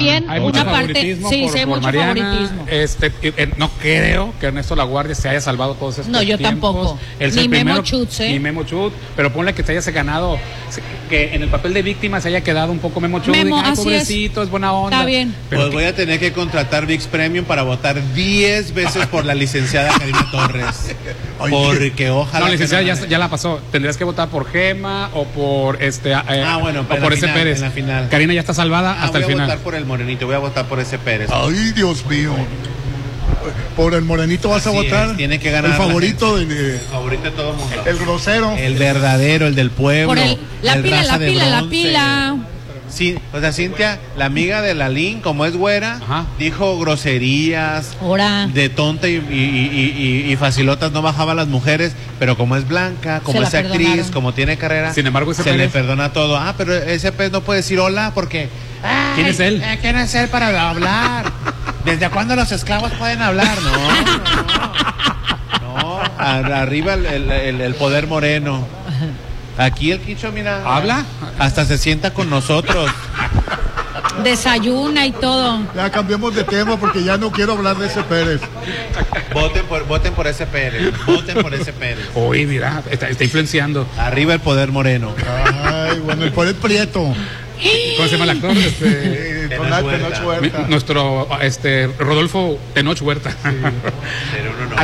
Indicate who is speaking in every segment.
Speaker 1: también
Speaker 2: hay mucho
Speaker 1: una parte,
Speaker 2: favoritismo
Speaker 1: sí,
Speaker 2: por,
Speaker 1: sí, hay
Speaker 2: por
Speaker 1: mucho
Speaker 2: Mariana.
Speaker 1: favoritismo.
Speaker 2: No creo que Ernesto Laguardia se haya salvado todos estos
Speaker 1: No, yo
Speaker 2: tiempos.
Speaker 1: tampoco.
Speaker 2: Él es
Speaker 1: Ni
Speaker 2: el
Speaker 1: Memo
Speaker 2: primero,
Speaker 1: Schutz, ¿eh?
Speaker 2: Ni Memo Schutz, pero ponle que te hayas ganado, que en el papel de víctima se haya quedado un poco Memo Schutz.
Speaker 1: Memo,
Speaker 2: Ay,
Speaker 1: así
Speaker 2: pobrecito, es buena onda.
Speaker 1: Está bien.
Speaker 2: Pero
Speaker 3: pues voy a tener que contratar VIX Premium para votar 10 veces por la licenciada Karina Torres. Porque ojalá.
Speaker 2: no, licenciada,
Speaker 3: que
Speaker 2: ya la pasó. Tendrías que votar por Gema o por
Speaker 3: bueno,
Speaker 2: o por ese
Speaker 3: final,
Speaker 2: Pérez.
Speaker 3: en la final.
Speaker 2: Karina ya está salvada hasta el
Speaker 3: voy a
Speaker 2: final.
Speaker 3: votar por el Morenito, voy a votar por ese Pérez.
Speaker 4: Ay, Dios mío. Por el Morenito vas
Speaker 3: Así
Speaker 4: a votar.
Speaker 3: es, tiene que ganar
Speaker 4: el favorito
Speaker 3: el favorito de todo el mundo.
Speaker 4: el grosero.
Speaker 3: El verdadero, el del pueblo.
Speaker 1: Por la
Speaker 3: el
Speaker 1: pila,
Speaker 3: raza
Speaker 1: la
Speaker 3: de
Speaker 1: pila, la
Speaker 3: bronce.
Speaker 1: pila.
Speaker 3: Sí, o sea, Cintia, la amiga de Lalín, como es güera,
Speaker 2: Ajá.
Speaker 3: dijo groserías,
Speaker 1: Ahora.
Speaker 3: de tonta y facilotas, no bajaba a las mujeres, pero como es blanca, como
Speaker 1: Se la
Speaker 3: es actriz,
Speaker 1: perdonaron.
Speaker 3: como tiene carrera,
Speaker 2: Sin embargo, ese
Speaker 3: se
Speaker 2: Pérez-
Speaker 3: le perdona todo. Pero ese pez no puede decir hola porque...
Speaker 2: ¿Quién es él?
Speaker 3: ¿Quién es él para hablar? ¿Desde cuándo los esclavos pueden hablar? No, arriba el poder moreno. Aquí el Quicho, mira,
Speaker 2: ¿Habla?
Speaker 3: hasta se sienta con nosotros.
Speaker 1: Desayuna y todo.
Speaker 4: Ya cambiemos de tema porque ya no quiero hablar de ese Pérez.
Speaker 3: Voten por ese Pérez. Voten por ese Pérez.
Speaker 2: Uy, mira, está influenciando.
Speaker 3: Arriba el poder moreno.
Speaker 4: Ay, bueno, el Pérez Prieto.
Speaker 2: ¿Cómo se llama el actor?
Speaker 4: Tenoch Huerta.
Speaker 2: Nuestro Rodolfo Tenoch Huerta.
Speaker 3: Pero no.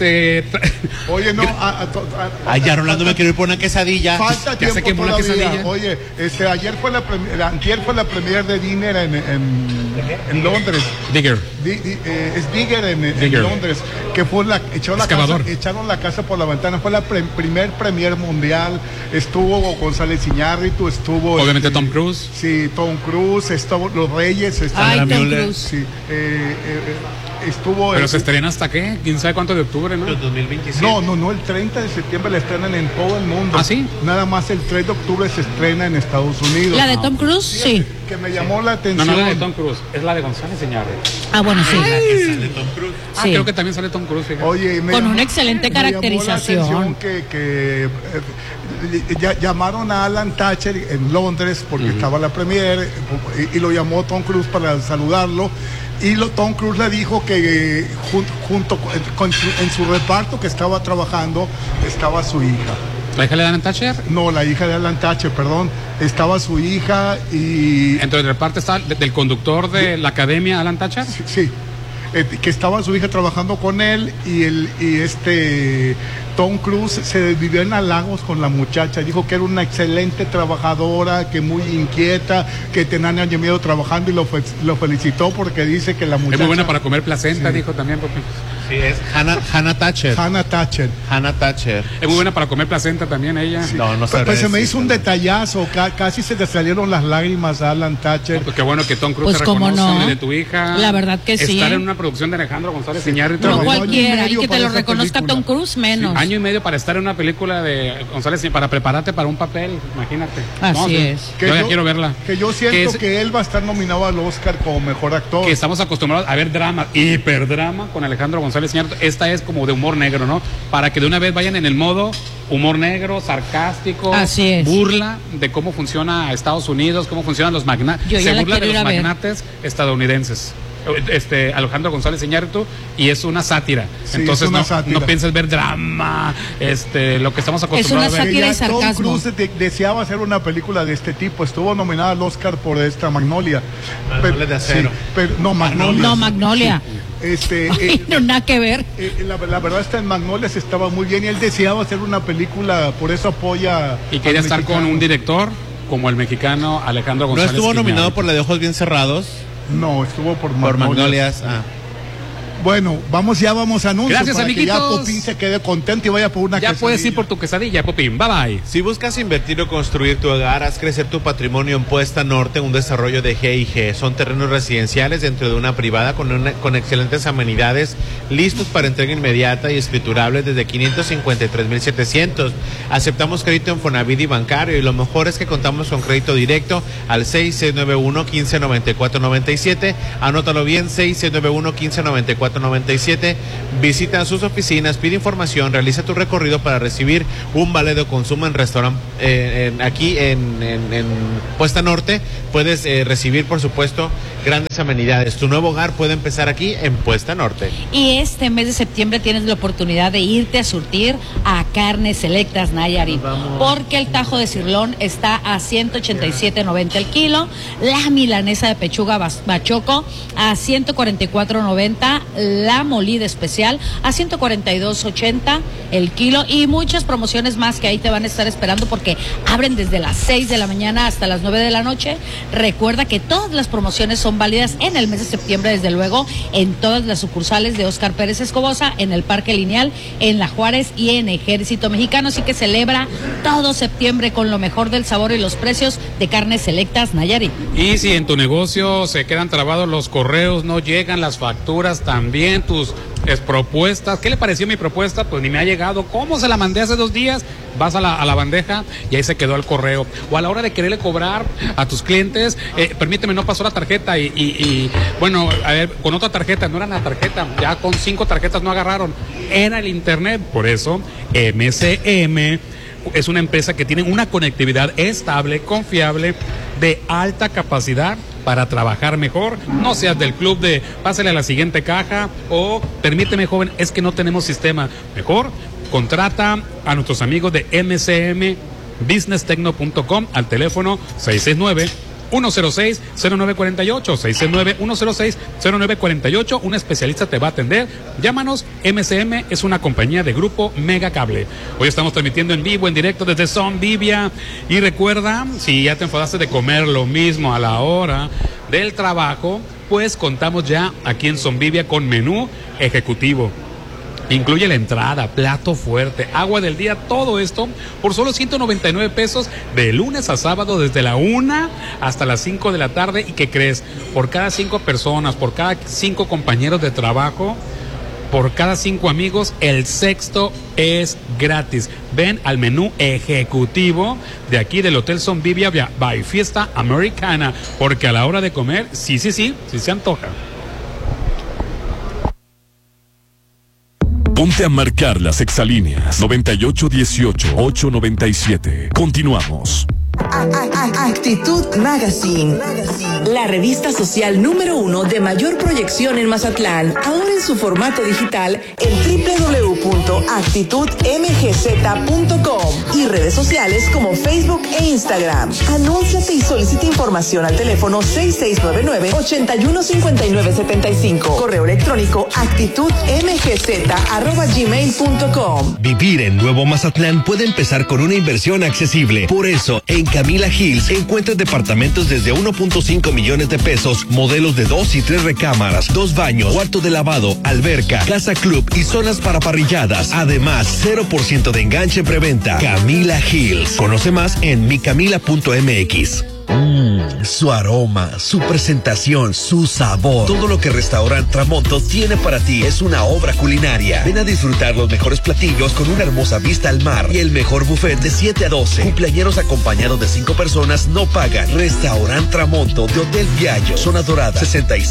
Speaker 4: Oye, no.
Speaker 3: Ay, ya Rolando me quiero ir por una quesadilla.
Speaker 4: Falta
Speaker 2: Ya se
Speaker 4: tiempo
Speaker 2: quemó la
Speaker 4: todavía.
Speaker 2: quesadilla.
Speaker 4: Oye, antier fue la premier de Dinner en Londres.
Speaker 2: Digger.
Speaker 4: Es Digger en
Speaker 2: Digger.
Speaker 4: Londres, que fue
Speaker 2: Excavador.
Speaker 4: echaron la casa por la ventana, fue la primer premier mundial. Estuvo González Iñárritu, estuvo
Speaker 2: Obviamente Tom Cruise.
Speaker 4: Sí, Tom Cruise, estuvo Los Reyes,
Speaker 1: Ay, Tom
Speaker 3: Müller.
Speaker 1: Cruise.
Speaker 4: sí, estuvo
Speaker 2: Pero se estrena hasta qué? ¿Quién sabe cuánto de octubre, no?
Speaker 3: 2027.
Speaker 4: no, el 30 de septiembre la estrenan en todo el mundo.
Speaker 2: ¿Ah, sí?
Speaker 4: Nada más el 3 de octubre se estrena en Estados Unidos.
Speaker 1: La de Tom Cruise, sí.
Speaker 4: Que me llamó la
Speaker 2: No,
Speaker 4: atención.
Speaker 2: no, la de Tom Cruise. Es la de González Iñárritu.
Speaker 1: Ah, bueno, sí.
Speaker 3: De Tom Cruise.
Speaker 1: Sí.
Speaker 2: Creo que también sale Tom Cruise, fíjate.
Speaker 4: Oye,
Speaker 1: Con una excelente
Speaker 4: me llamó la
Speaker 1: caracterización.
Speaker 4: atención que llamaron a Alan Thatcher en Londres porque estaba la premier y lo llamó Tom Cruise para saludarlo. Y Tom Cruise le dijo que junto en su reparto que estaba trabajando estaba su hija.
Speaker 2: ¿La hija de Alan Thatcher?
Speaker 4: No, la hija de Alan Thatcher, perdón. Estaba su hija y...
Speaker 2: Entre el reparto está del conductor de la academia, Alan Thatcher.
Speaker 4: Sí, que estaba su hija trabajando con él y Tom Cruise se vivió en halagos con la muchacha. Dijo que era una excelente trabajadora, que muy inquieta, que tenía años miedo trabajando y lo felicitó porque dice que la muchacha...
Speaker 2: Es muy buena para comer placenta,
Speaker 4: Sí.
Speaker 2: dijo también. Porque
Speaker 3: Sí, es Hannah Thatcher.
Speaker 4: Hannah Thatcher.
Speaker 3: Hannah Thatcher.
Speaker 2: es muy buena para comer placenta también ella.
Speaker 3: No sabría
Speaker 4: Pues se me hizo un
Speaker 3: decirlo.
Speaker 4: detallazo, casi se le salieron las lágrimas a Alan Thatcher.
Speaker 2: Pues qué bueno que Tom Cruise
Speaker 1: Pues
Speaker 2: te
Speaker 1: cómo
Speaker 2: reconoce
Speaker 1: no.
Speaker 2: de tu hija.
Speaker 1: La verdad que sí,
Speaker 2: Estar
Speaker 1: ¿eh?
Speaker 2: en una producción de Alejandro González Iñárritu.
Speaker 1: No
Speaker 4: Trabajó
Speaker 1: cualquiera.
Speaker 4: año y
Speaker 1: Y
Speaker 4: medio
Speaker 1: que te
Speaker 4: para
Speaker 1: lo
Speaker 4: esa
Speaker 1: reconozca
Speaker 4: película.
Speaker 1: Tom Cruise, menos.
Speaker 2: Año y medio para estar en una película de González, para prepararte para un papel, imagínate.
Speaker 1: Así
Speaker 2: sí.
Speaker 1: es.
Speaker 2: Yo ya quiero verla.
Speaker 4: Que yo siento que él va a estar nominado al Oscar como mejor actor.
Speaker 2: Que estamos acostumbrados a ver drama, hiperdrama con Alejandro González Iñárritu. Esta es como de humor negro, ¿no? Para que de una vez vayan en el modo humor negro, sarcástico,
Speaker 1: Así es.
Speaker 2: burla de cómo funciona Estados Unidos, cómo funcionan los magnates.
Speaker 1: Yo ya
Speaker 2: Se
Speaker 1: la
Speaker 2: burla de
Speaker 1: quiero
Speaker 2: los
Speaker 1: ir a ver.
Speaker 2: magnates estadounidenses. Alejandro González Iñárritu, y es una sátira.
Speaker 4: Sí,
Speaker 2: Entonces
Speaker 4: es una sátira.
Speaker 2: no pienses ver drama, lo que estamos acostumbrados
Speaker 1: una
Speaker 2: a ver.
Speaker 1: sátira y
Speaker 4: Ya Tom
Speaker 1: sarcasmo.
Speaker 4: Cruise deseaba hacer una película de este tipo. Estuvo nominada al Oscar por esta Magnolia.
Speaker 3: Magnolia de acero.
Speaker 4: Sí, pero no, Magnolia.
Speaker 1: No, Magnolia.
Speaker 4: Este,
Speaker 1: No, nada que ver.
Speaker 4: la verdad está en Magnolias estaba muy bien y él deseaba hacer una película, por eso apoya.
Speaker 2: Y quería
Speaker 4: al
Speaker 2: estar con
Speaker 4: mexicano.
Speaker 2: un director como el mexicano Alejandro
Speaker 3: ¿No
Speaker 2: González.
Speaker 3: estuvo nominado
Speaker 2: Iñárritu.
Speaker 3: por la de Ojos Bien Cerrados?
Speaker 4: No, estuvo por
Speaker 3: Por
Speaker 4: Magnolias.
Speaker 3: Magnolias. Ah.
Speaker 4: Bueno, vamos a anuncios.
Speaker 2: Gracias,
Speaker 4: para que ya
Speaker 2: amiguitos.
Speaker 4: Popín se quede contento y vaya por una
Speaker 2: Ya puedes ir
Speaker 4: quesadilla.
Speaker 2: por tu quesadilla, Popín. Bye bye.
Speaker 3: Si buscas invertir o construir tu hogar, haz crecer tu patrimonio en Puesta Norte, un desarrollo de G&G. Son terrenos residenciales dentro de una privada con excelentes amenidades, listos para entrega inmediata y escriturables desde 553,700. Aceptamos crédito en Fonavit y bancario, y lo mejor es que contamos con crédito directo al 6691-159497. Anótalo bien, 6691-159497. 3497. Visita sus oficinas, pide información, realiza tu recorrido para recibir un vale de consumo en restaurante. Aquí en Puesta Norte puedes recibir, por supuesto, grandes amenidades. Tu nuevo hogar puede empezar aquí en Puesta Norte.
Speaker 1: Y este mes de septiembre tienes la oportunidad de irte a surtir a Carnes Selectas Nayarit, porque el tajo de cirlón está a 187.90 el kilo, la milanesa de pechuga bachoco a 144.90, la molida especial a 142.80 el kilo, y muchas promociones más que ahí te van a estar esperando, porque abren desde las 6 de la mañana hasta las 9 de la noche. Recuerda que todas las promociones son válidas en el mes de septiembre, desde luego, en todas las sucursales de Óscar Pérez Escobosa, en el Parque Lineal, en La Juárez y en Ejército Mexicano. Así que celebra todo septiembre con lo mejor del sabor y los precios de Carnes Selectas Nayarit.
Speaker 2: Y si en tu negocio se quedan trabados los correos, no llegan las facturas, también tus propuestas. ¿Qué le pareció mi propuesta? Pues ni me ha llegado. ¿Cómo se la mandé hace 2 días? Vas a la bandeja y ahí se quedó el correo. O a la hora de quererle cobrar a tus clientes, permíteme, no pasó la tarjeta y bueno, a ver, con otra tarjeta, no era la tarjeta, ya con 5 tarjetas no agarraron, era el internet. Por eso MCM es una empresa que tiene una conectividad estable, confiable, de alta capacidad para trabajar mejor. No seas del club de pásale a la siguiente caja o permíteme, joven, es que no tenemos sistema. Mejor contrata a nuestros amigos de mcmbusinesstecno.com al teléfono 669-106-0948, 669-106-0948. Un especialista te va a atender. Llámanos. MCM es una compañía de Grupo Mega Cable. Hoy estamos transmitiendo en vivo, en directo desde Son Vivia. Y recuerda, si ya te enfadaste de comer lo mismo a la hora del trabajo, pues contamos ya aquí en Son Vivia con menú ejecutivo. Incluye la entrada, plato fuerte, agua del día, todo esto por solo 199 pesos de lunes a sábado desde la 1 hasta las 5 de la tarde. ¿Y qué crees? Por cada 5 personas, por cada 5 compañeros de trabajo, por cada 5 amigos, el sexto es gratis. Ven al menú ejecutivo de aquí del Hotel Son Vivia by Fiesta Americana, porque a la hora de comer, sí se antoja.
Speaker 5: Ponte a marcar las exalíneas 9818-897. Continuamos.
Speaker 6: Actitud Magazine, la revista social número 1 de mayor proyección en Mazatlán, ahora en su formato digital en www.actitudmgz.com y redes sociales como Facebook e Instagram. Anúnciate y solicita información al teléfono 6699-815975. Correo electrónico actitudmgz@gmail.com.
Speaker 7: Vivir en Nuevo Mazatlán puede empezar con una inversión accesible. Por eso, en Camila Hills encuentras departamentos desde 1.5 millones de pesos, modelos de 2 y 3 recámaras, 2 baños, cuarto de lavado, alberca, casa club y zonas para parrilladas. Además, 0% de enganche preventa. Camila Hills. Conoce más en micamila.mx. Su aroma, su presentación, su sabor. Todo lo que Restaurant Tramonto tiene para ti es una obra culinaria. Ven a disfrutar los mejores platillos con una hermosa vista al mar y el mejor buffet de 7 a 12. Cumpleañeros acompañados de 5 personas no pagan. Restaurant Tramonto de Hotel Viallo, Zona Dorada,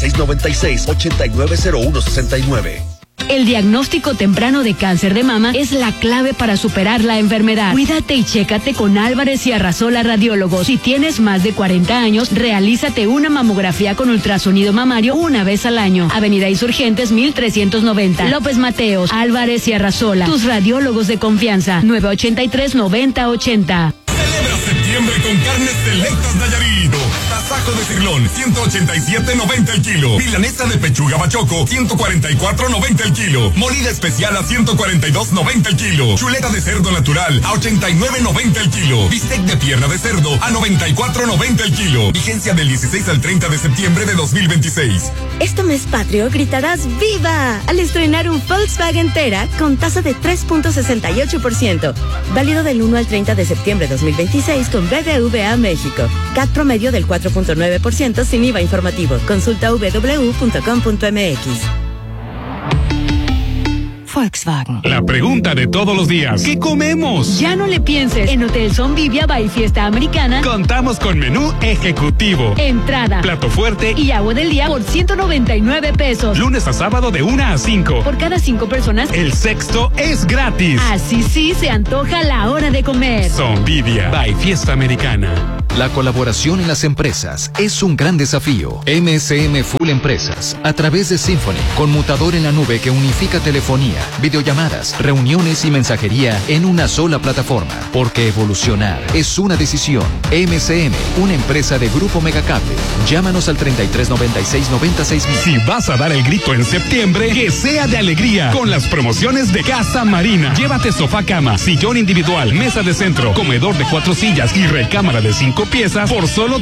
Speaker 7: 6696-890169.
Speaker 8: El diagnóstico temprano de cáncer de mama es la clave para superar la enfermedad. Cuídate y chécate con Álvarez y Arrasola Radiólogos. Si tienes más de 40 años, realízate una mamografía con ultrasonido mamario una vez al año. Avenida Insurgentes 1390. López Mateos, Álvarez y Arrasola. Tus radiólogos de confianza. 983-9080.
Speaker 5: Celebra septiembre con Carnes Selectas Nayarit. Tasajo de cirlón, 187.90 el kilo. Milanesa de pechuga bachoco, 144.90 el kilo. Molida especial a 142.90 el kilo. Chuleta de cerdo natural a 89.90 el kilo. Bistec de pierna de cerdo a 94.90 el kilo. Vigencia del 16 al 30 de septiembre de 2026.
Speaker 9: Este mes patrio gritarás ¡Viva! Al estrenar un Volkswagen Tera con tasa de 3.68%. Válido del 1 al 30 de septiembre de 2026 con BBVA México. CAT promedio del 4.9% sin IVA informativo. Consulta www.com.mx.
Speaker 8: Volkswagen.
Speaker 2: La pregunta de todos los días: ¿qué comemos?
Speaker 8: Ya no le pienses. En Hotel Son Vivia by Fiesta Americana
Speaker 2: Contamos con menú ejecutivo,
Speaker 8: entrada,
Speaker 2: plato fuerte
Speaker 8: y agua del día por 199 pesos.
Speaker 2: lunes a sábado de 1 a 5.
Speaker 8: Por cada 5 personas,
Speaker 2: El sexto es gratis.
Speaker 8: así sí se antoja la hora de comer.
Speaker 2: Sonvivia by Fiesta Americana.
Speaker 10: La colaboración en las empresas es un gran desafío. MSM Full Empresas, a través de Symphony, conmutador en la nube que unifica telefonía, videollamadas, reuniones y mensajería en una sola plataforma. Porque evolucionar es una decisión. MSM, una empresa de Grupo Megacable. Llámanos al 3396-96.
Speaker 2: Si vas a dar el grito en septiembre, que sea de alegría con las promociones de Casa Marina. Llévate sofá cama, sillón individual, mesa de centro, comedor de 4 sillas y recámara de 5 piezas por solo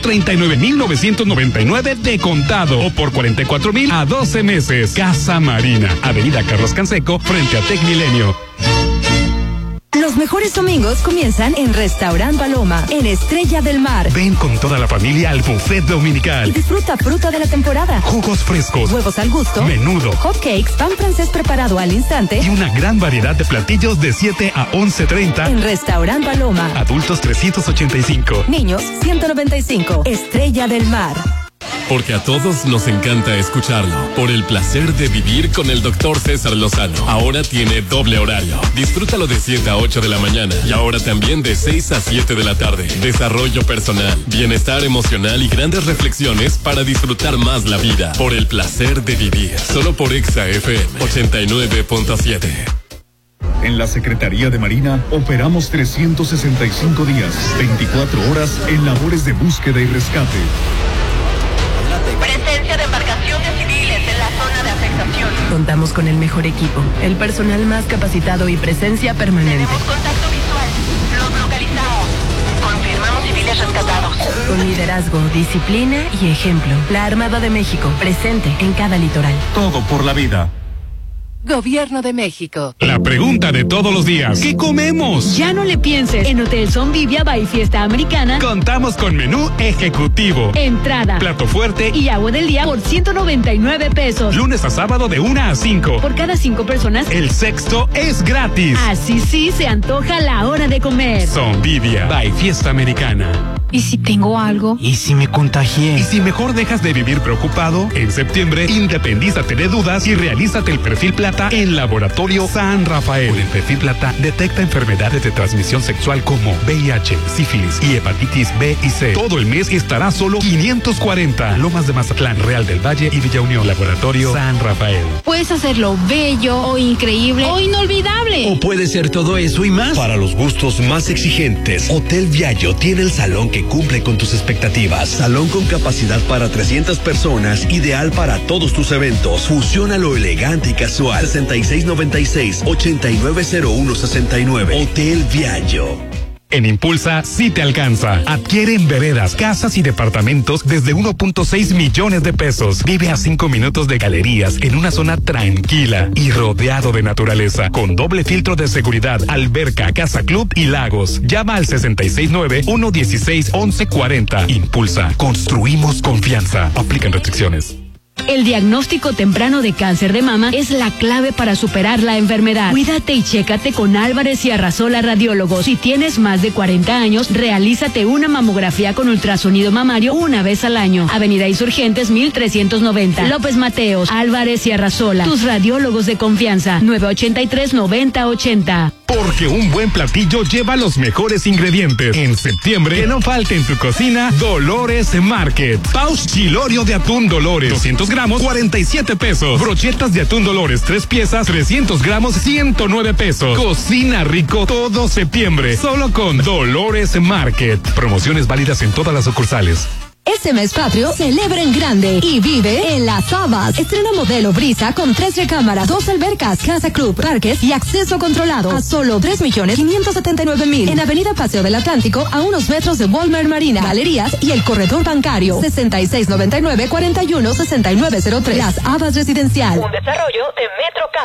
Speaker 2: 39,999 de contado o por 44,000 a 12 meses. Casa Marina, Avenida Carlos Canseco, frente a Tec Milenio.
Speaker 11: Los mejores domingos comienzan en Restaurant Paloma, en Estrella del Mar.
Speaker 2: Ven con toda la familia al buffet
Speaker 11: Y
Speaker 2: dominical.
Speaker 11: disfruta fruta de la temporada,
Speaker 2: Jugos frescos,
Speaker 11: huevos al gusto,
Speaker 2: menudo
Speaker 11: hot cakes, pan francés preparado al instante.
Speaker 2: y una gran variedad de platillos de 7 a 11:30.
Speaker 11: En Restaurant Paloma.
Speaker 2: Adultos 385.
Speaker 11: Niños 195. Estrella del Mar.
Speaker 12: Porque a todos nos encanta escucharlo. Por el placer de vivir con el Dr. César Lozano. Ahora tiene doble horario. Disfrútalo de 7 a 8 de la mañana. Y ahora también de 6 a 7 de la tarde. Desarrollo personal, bienestar emocional y grandes reflexiones para disfrutar más la vida. Por el placer de vivir. Solo por Exa FM 89.7.
Speaker 13: En la Secretaría de Marina operamos 365 días, 24 horas en labores de búsqueda y rescate.
Speaker 14: Presencia de embarcaciones civiles en la zona de afectación.
Speaker 15: Contamos con el mejor equipo, el personal más capacitado y presencia permanente.
Speaker 14: Tenemos contacto visual. Los localizamos. Confirmamos civiles rescatados.
Speaker 15: Con liderazgo, disciplina y ejemplo. La Armada de México, presente en cada litoral.
Speaker 13: Todo por la vida.
Speaker 15: Gobierno de México.
Speaker 2: La pregunta de todos los días: ¿qué comemos?
Speaker 8: Ya no le pienses. En Hotel Son Vivia by Fiesta Americana
Speaker 2: Contamos con menú ejecutivo,
Speaker 8: entrada,
Speaker 2: plato fuerte
Speaker 8: y agua del día por 199 pesos.
Speaker 2: lunes a sábado de 1 a 5.
Speaker 8: Por cada 5 personas,
Speaker 2: El sexto es gratis.
Speaker 8: así sí se antoja la hora de comer.
Speaker 2: Sonvivia by Fiesta Americana.
Speaker 8: ¿Y si tengo algo?
Speaker 2: ¿Y si me contagié? ¿Y si mejor dejas de vivir preocupado? En septiembre, independízate de dudas y realízate el perfil plata en Laboratorio San Rafael. Con el perfil plata detecta enfermedades de transmisión sexual como VIH, sífilis y hepatitis B y C. Todo el mes estará solo 540. Lomas de Mazatlán, Real del Valle y Villa Unión. Laboratorio San Rafael.
Speaker 1: Puedes hacerlo bello o increíble o inolvidable.
Speaker 7: O puede ser todo eso y más. Para los gustos más exigentes, Hotel Viallo tiene el salón que cumple con tus expectativas. Salón con capacidad para 300 personas, ideal para todos tus eventos. Fusiona lo elegante y casual. 6696-890169. Hotel Viallo.
Speaker 2: En Impulsa sí te alcanza. Adquiere en veredas, casas y departamentos desde 1.6 millones de pesos. Vive a 5 minutos de galerías en una zona tranquila y rodeado de naturaleza, con doble filtro de seguridad, alberca, casa club y lagos. Llama al 669-116-1140. Impulsa. Construimos confianza. Aplican restricciones.
Speaker 8: El diagnóstico temprano de cáncer de mama es la clave para superar la enfermedad. Cuídate y chécate con Álvarez y Arrasola Radiólogos. Si tienes más de 40 años, realízate una mamografía con ultrasonido mamario una vez al año. Avenida Insurgentes 1390. López Mateos, Álvarez y Arrasola. Tus radiólogos de confianza. 983-9080.
Speaker 2: Porque un buen platillo lleva los mejores ingredientes. En septiembre, que no falte en tu cocina Dolores Market. Paus chilorio de atún Dolores, 200 gramos, 47 pesos. Brochetas de atún Dolores, 3 piezas, 300 gramos, 109 pesos. Cocina rico todo septiembre, solo con Dolores Market. Promociones válidas en todas las sucursales.
Speaker 11: Este mes patrio, celebra en grande y vive en Las Habas. Estrena modelo Brisa con 3 recámaras, 2 albercas, casa club, parques y acceso controlado a solo 3,579,000 en Avenida Paseo del Atlántico, a unos metros de Walmart Marina, galerías y el corredor bancario. 6699-416903. Las Habas Residencial.
Speaker 14: Un desarrollo de Metro Casas.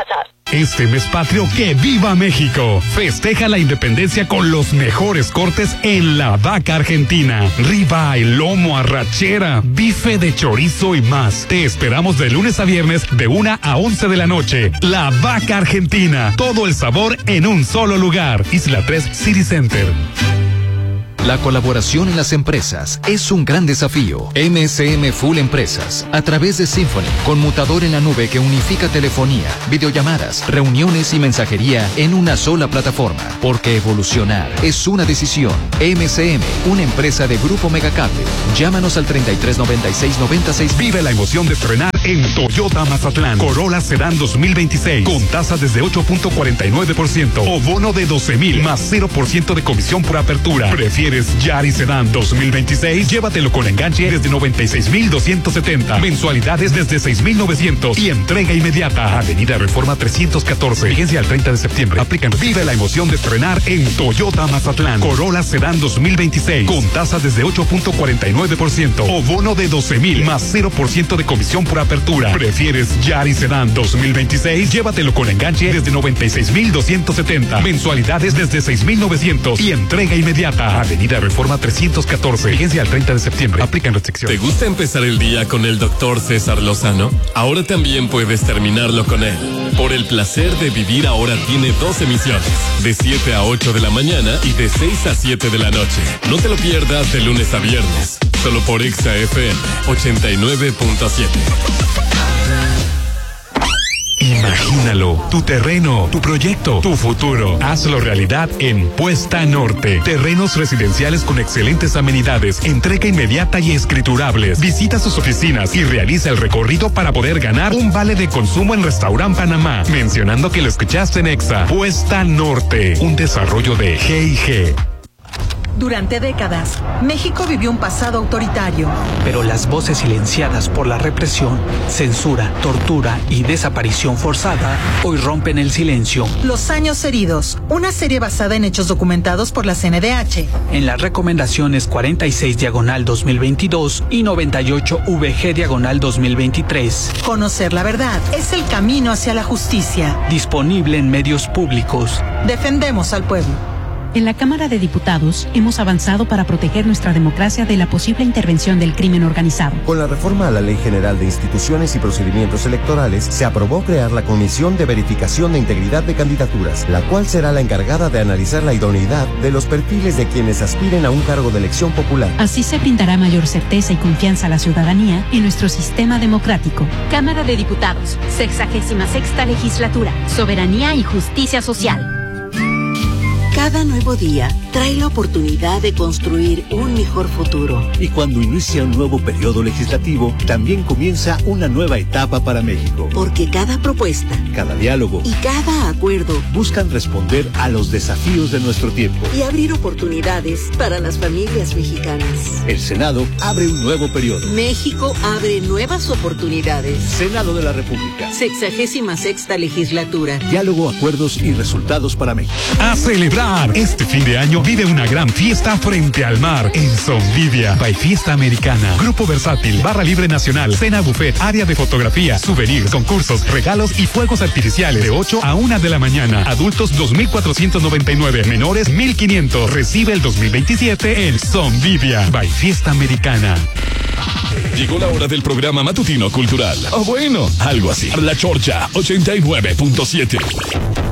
Speaker 2: Este mes patrio, que viva México. Festeja la independencia con los mejores cortes en La Vaca Argentina. Ribeye, lomo, arrachera, bife de chorizo y más. Te esperamos de lunes a viernes de 1 a 11 de la noche. La Vaca Argentina. Todo el sabor en un solo lugar. Isla 3 City Center.
Speaker 10: La colaboración en las empresas es un gran desafío. MSM Full Empresas, a través de Symphony, conmutador en la nube que unifica telefonía, videollamadas, reuniones y mensajería en una sola plataforma. Porque evolucionar es una decisión. MSM, una empresa de Grupo Megacable. Llámanos al 339696.
Speaker 2: Vive la emoción de estrenar en Toyota Mazatlán. Corolla Sedán 2026 con tasa desde 8.49% o bono de 12,000 más 0% de comisión por apertura. ¿Prefieres Yaris Sedán 2026? Llévatelo con enganche desde 96,270. Mensualidades desde 6,900 y entrega inmediata. Avenida Reforma 314. Vigencia al 30 de septiembre. Aplican. Vive la emoción de estrenar en Toyota Mazatlán. Corolla Sedán 2026 con tasa desde 8.49% o bono de 12,000 más 0% de comisión por apertura. ¿Prefieres Yaris Sedán 2026? Llévatelo con enganche desde 96,270. Mensualidades desde 6,900 y entrega inmediata. Avenida Reforma 314. Vigencia al 30 de septiembre. Aplican restricciones.
Speaker 12: ¿Te gusta empezar el día con el doctor César Lozano? Ahora también puedes terminarlo con él. Por el placer de vivir ahora tiene 2 emisiones. De 7 a 8 de la mañana y de 6 a 7 de la noche. No te lo pierdas de lunes a viernes. Solo por Exa FM 89.7.
Speaker 2: Imagínalo, tu terreno, tu proyecto, tu futuro. Hazlo realidad en Puesta Norte. Terrenos residenciales con excelentes amenidades, entrega inmediata y escriturables. Visita sus oficinas y realiza el recorrido para poder ganar un vale de consumo en Restaurant Panamá. Mencionando que lo escuchaste en Exa. Puesta Norte, un desarrollo de G&G.
Speaker 16: Durante décadas, México vivió un pasado autoritario.
Speaker 17: Pero las voces silenciadas por la represión, censura, tortura y desaparición forzada hoy rompen el silencio.
Speaker 16: Los años heridos, una serie basada en hechos documentados por la CNDH.
Speaker 17: En las recomendaciones 46/2022 y 98VG/2023.
Speaker 16: Conocer la verdad es el camino hacia la justicia.
Speaker 17: Disponible en medios públicos.
Speaker 16: Defendemos al pueblo.
Speaker 18: En la Cámara de Diputados hemos avanzado para proteger nuestra democracia de la posible intervención del crimen organizado.
Speaker 19: Con la reforma a la Ley General de Instituciones y Procedimientos Electorales, se aprobó crear la Comisión de Verificación de Integridad de Candidaturas, la cual será la encargada de analizar la idoneidad de los perfiles de quienes aspiren a un cargo de elección popular.
Speaker 18: Así se brindará mayor certeza y confianza a la ciudadanía en nuestro sistema democrático.
Speaker 20: Cámara de Diputados, 66ª Legislatura, Soberanía y Justicia Social.
Speaker 21: Cada nuevo día trae la oportunidad de construir un mejor futuro.
Speaker 22: Y cuando inicia un nuevo periodo legislativo, también comienza una nueva etapa para México.
Speaker 21: Porque cada propuesta,
Speaker 22: cada diálogo
Speaker 21: y cada acuerdo
Speaker 22: buscan responder a los desafíos de nuestro tiempo
Speaker 21: y abrir oportunidades para las familias mexicanas.
Speaker 22: El Senado abre un nuevo periodo.
Speaker 21: México abre nuevas oportunidades.
Speaker 22: Senado de la República.
Speaker 21: 66ª Legislatura.
Speaker 22: Diálogo, acuerdos y resultados para México.
Speaker 2: A celebrar. Este fin de año vive una gran fiesta frente al mar en Somvivia. By Fiesta Americana. Grupo Versátil, Barra Libre Nacional, Cena Buffet, área de fotografía, souvenirs, concursos, regalos y fuegos artificiales de 8 a 1 de la mañana. Adultos 2,499. Menores 1,500. Recibe el 2027 en Somvivia. By Fiesta Americana.
Speaker 5: Llegó la hora del programa matutino cultural. O bueno, algo así. La Chorcha 89.7.